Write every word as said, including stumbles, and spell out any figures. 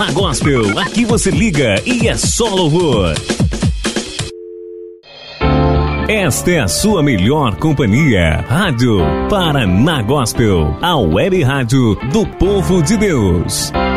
Paraná Gospel. Aqui você liga e é só louvor. Esta é a sua melhor companhia. Rádio Paraná Gospel, a web rádio do povo de Deus.